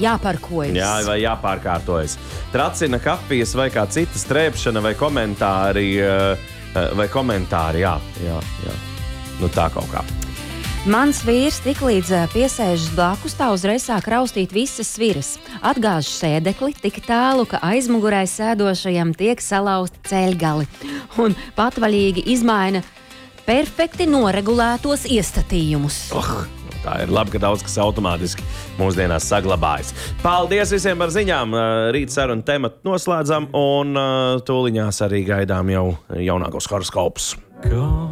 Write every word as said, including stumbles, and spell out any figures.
jāparkojas. Jā, vai jāpārkārtojas. Tracina, kafijas vai kā cita strēpšana vai komentāri, vai komentāri, jā, jā, jā. Nu tā kaut kā. Mans vīrs tiklīdz piesēžas blakus, tā uzreiz sāk raustīt visas sviras. Atgāž sēdekli tik tālu, ka aizmugurē sēdošajam tiek salauzti ceļgali. Un patvaļīgi izmaina perfekti noregulētos iestatījumus. Oh, tā ir labi, ka daudz kas automātiski mūsdienās saglabājas. Paldies visiem par ziņām. Rīt sarunu tematu noslēdzam un tūliņās arī gaidām jau jaunākos horoskopus.